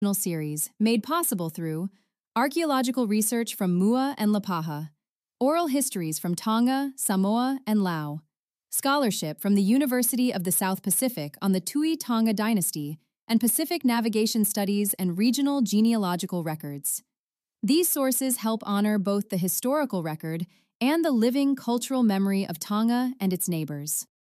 series made possible through archaeological research from Mua and Lapaha, oral histories from Tonga, Samoa, and Laos, scholarship from the University of the South Pacific on the Tui Tonga Dynasty, and Pacific navigation studies and regional genealogical records. These sources help honor both the historical record and the living cultural memory of Tonga and its neighbors.